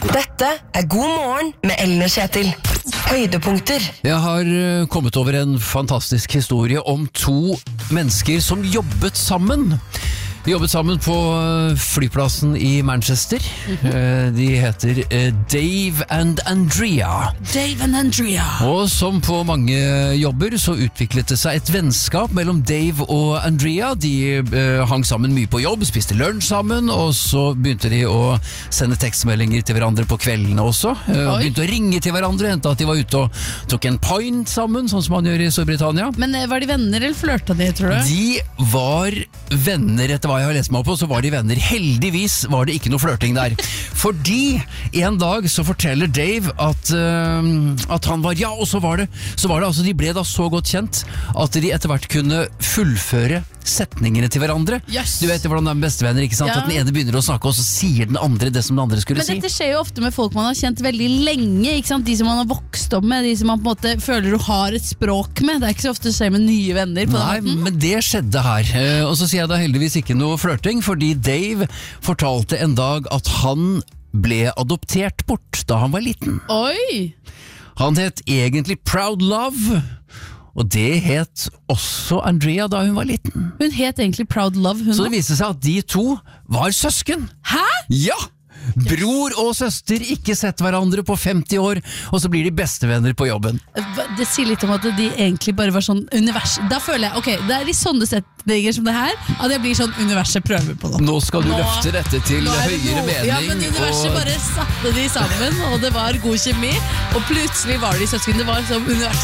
Dette God morgen med Ellen og Kjetil. Høydepunkter. Jeg har kommet over en fantastisk historie om to mennesker som jobbet sammen. De jobbet sammen på flyplassen i Manchester. De heter Dave and Andrea. Dave and Andrea. Og som på mange jobber så utviklet det seg et vennskap mellom Dave og Andrea. De hang sammen mye på jobb, spiste lunsj sammen, og så begynte de å sende tekstmeldinger til hverandre på kveldene også. Begynte å ringe til hverandre, hentet at de var ute og tok en pint sammen, sånn som man gjør i Storbritannia. Men var de venner eller flørta de, tror du? De var venner etter hva jeg har lest meg opp på, så var de venner. Heldigvis var det ikke noe flørting der. Fordi en dag så forteller Dave at han var, og så var det altså, de ble da så godt kjent at de etter hvert kunne fullføre setningene til hverandre. Yes. Du vet hvordan det er med bestevenner, ikke sant? Ja. At den ene begynner å snakke, og så sier den andre det som den andre skulle si. Men dette skjer jo ofte med folk man har kjent veldig lenge, ikke sant? De som man har vokst opp med, de som man på en måte føler du har et språk med. Det er ikke så ofte det skjer med nye venner på Nei, den måten. Men det skjedde her. Og så sier jeg da heldigvis ikke noe flørting, fordi Dave fortalte en dag at han ble adoptert bort da han var liten. Oi! Han het egentlig Proud Love, og det het også Andrea da hun var liten. Hun het egentlig Proud Love, hun. Så det viste seg at de to var søsken. Hæ? Ja! Bror og søster, ikke sett hverandre på 50 år, og så blir de bestevenner på jobben. Det sier litt om at de egentlig bare var sånn univers. Da føler jeg, ok, det er i sånne setninger som det her, at jeg blir sånn universet prøver på noe. Nå skal du løfte dette til høyere mening. Ja, men universet bare satte de sammen, og det var god kjemi, og plutselig var de søsken. Det var som universet